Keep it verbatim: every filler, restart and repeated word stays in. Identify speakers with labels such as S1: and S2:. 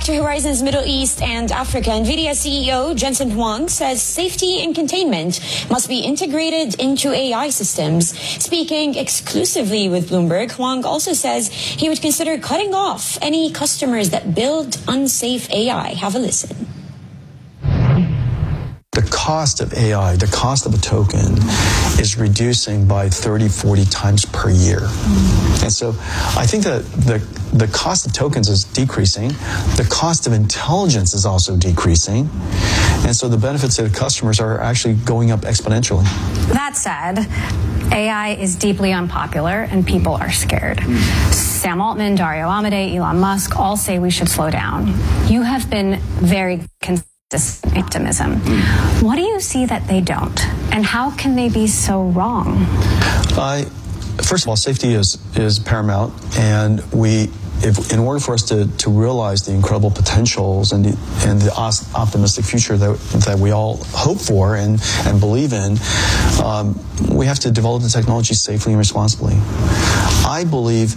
S1: back to Horizons Middle East and Africa. NVIDIA C E O Jensen Huang says safety and containment must be integrated into A I systems. Speaking exclusively with Bloomberg, Huang also says he would consider cutting off any customers that build unsafe A I. Have a listen.
S2: The cost of A I, the cost of a token, is reducing by thirty, forty times per year. Mm-hmm. And so I think that the, the cost of tokens is decreasing. The cost of intelligence is also decreasing. And so the benefits to the customers are actually going up exponentially.
S3: That said, A I is deeply unpopular and people are scared. Mm-hmm. Sam Altman, Dario Amodei, Elon Musk all say we should slow down. You have been very consistent. This optimism. What do you see that they don't? And how can they be so wrong?
S2: I, first of all, safety is, is paramount. And we, if, in order for us to, to realize the incredible potentials and the, and the optimistic future that, that we all hope for and, and believe in, um, we have to develop the technology safely and responsibly. I believe